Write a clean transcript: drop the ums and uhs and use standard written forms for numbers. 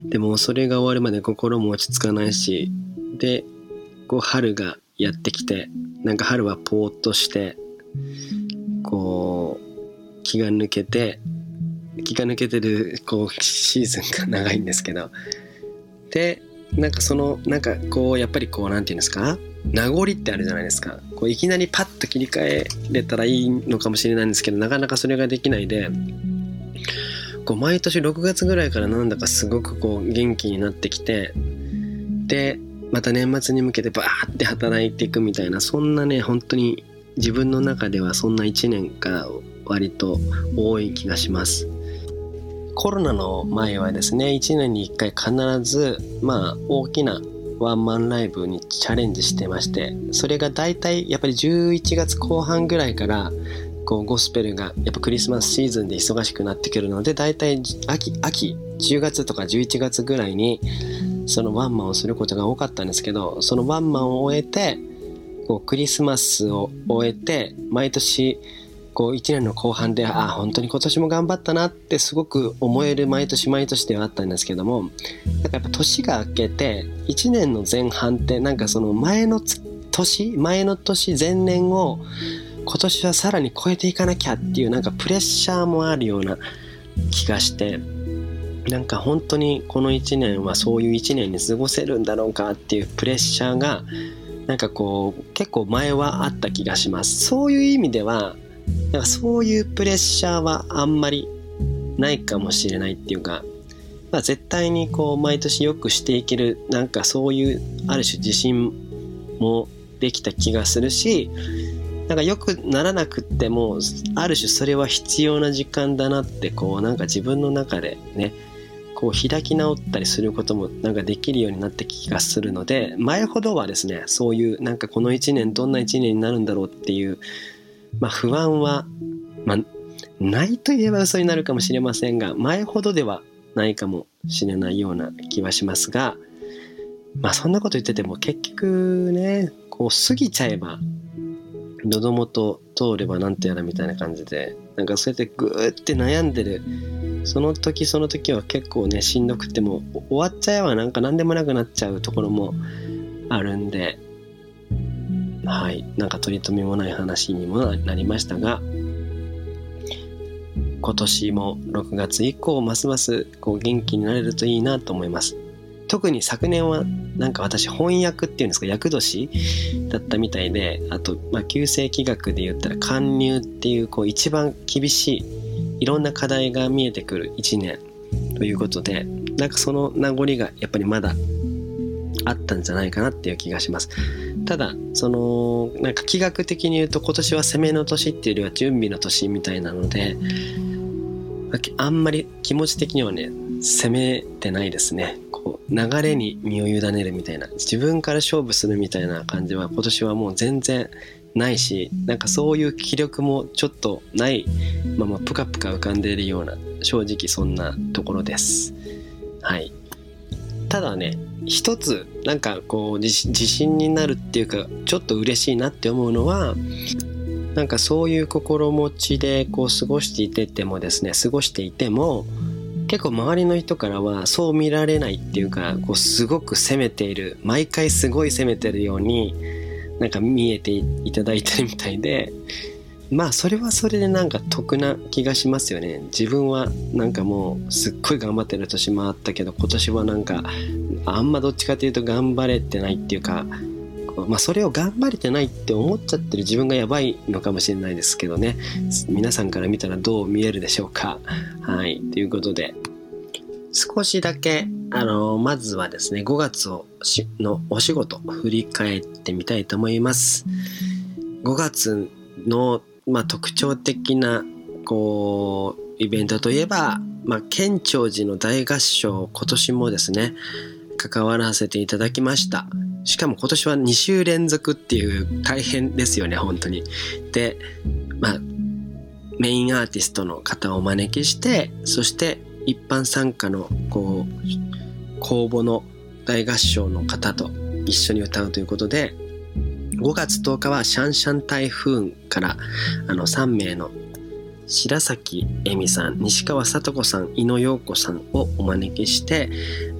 でもそれが終わるまで心も落ち着かないし、でこう春がやってきて、なんか春はぽーっとしてこう気が抜けてるこうシーズンが長いんですけど、でなんかなんかこうやっぱりこうなんていうんですか、名残ってあるじゃないですか。こういきなりパッと切り替えれたらいいのかもしれないんですけど、なかなかそれができないで、こう毎年6月ぐらいからなんだかすごくこう元気になってきて、でまた年末に向けてバーって働いていくみたいな、そんなね本当に自分の中ではそんな1年が割と多い気がします。コロナの前はですね、1年に1回必ず大きなワンマンライブにチャレンジしてまして、それがだいたいやっぱり11月後半ぐらいからこうゴスペルがやっぱクリスマスシーズンで忙しくなってくるので、だいたい秋10月とか11月ぐらいにそのワンマンをすることが多かったんですけど、そのワンマンを終えてこうクリスマスを終えて、毎年こう1年の後半で本当に今年も頑張ったなってすごく思える毎年ではあったんですけども、なんかやっぱ年が明けて1年の前半ってなんかその前の年前年を今年はさらに超えていかなきゃっていうなんかプレッシャーもあるような気がして、なんか本当にこの1年はそういう1年に過ごせるんだろうかっていうプレッシャーがなんかこう結構前はあった気がします。そういう意味ではなんかそういうプレッシャーはあんまりないかもしれないっていうか、絶対にこう毎年よくしていける、なんかそういうある種自信もできた気がするし、なんか良くならなくってもある種それは必要な時間だなってこうなんか自分の中でねこう開き直ったりすることもなんかできるようになって気がするので、前ほどはですねそういうなんかこの1年どんな1年になるんだろうっていう不安はないと言えば嘘になるかもしれませんが、前ほどではないかもしれないような気はしますが、そんなこと言ってても結局ねこう過ぎちゃえば喉元通ればなんてやらみたいな感じで、なんかそうやってグーって悩んでるその時は結構ねしんどくても終わっちゃえばなんか何でもなくなっちゃうところもあるんで、なんか取り留めもない話にもなりましたが、今年も6月以降ますますこう元気になれるといいなと思います。特に昨年はなんか私翻訳っていうんですか厄年だったみたいで、あと旧世紀学で言ったら貫入っていうこう一番厳しいいろんな課題が見えてくる1年ということで、なんかその名残がやっぱりまだあったんじゃないかなっていう気がします。ただそのなんか気学的に言うと今年は攻めの年っていうよりは準備の年みたいなので、あんまり気持ち的にはね攻めてないですね。こう流れに身を委ねるみたいな、自分から勝負するみたいな感じは今年はもう全然ないし、なんかそういう気力もちょっとないままプカプカ浮かんでいるような、正直そんなところです。ただね一つなんかこう自信になるっていうかちょっと嬉しいなって思うのは、なんかそういう心持ちでこう過ごしていても結構周りの人からはそう見られないっていうか、こうすごく責めている、毎回すごい責めてるようになんか見えていただいてるみたいで、それはそれでなんか得な気がしますよね。自分はなんかもうすっごい頑張ってる年もあったけど、今年はなんかあんまどっちかというと頑張れてないっていうか、それを頑張れてないって思っちゃってる自分がやばいのかもしれないですけどね、皆さんから見たらどう見えるでしょうか。ということで少しだけまずはですね5月のお仕事振り返ってみたいと思います。5月の特徴的なこうイベントといえば、建長寺の大合唱、今年もですね関わらせていただきました。しかも今年は2週連続っていう大変ですよね本当に。でメインアーティストの方をお招きして、そして一般参加のこう公募の大合唱の方と一緒に歌うということで、5月10日はシャンシャン台風から3名の白崎恵美さん、西川聡子さん、井野陽子さんをお招きして